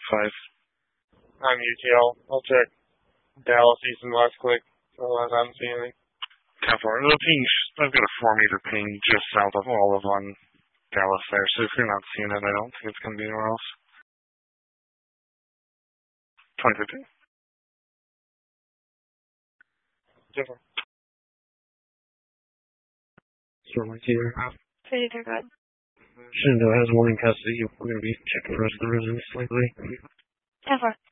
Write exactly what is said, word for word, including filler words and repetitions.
five. I'm U T L. I'll check Dallas East and West quick. Otherwise, I haven't seen anything. ten four. The ping, I've got a four meter ping just south of Olive on Dallas there, so if you're not seeing it, I don't think it's going to be anywhere else. twenty fifteen. Different. Stormlight here. Pretty good. Shindo has warning custody. We're going to be checking the rest of the residents slightly. ten four.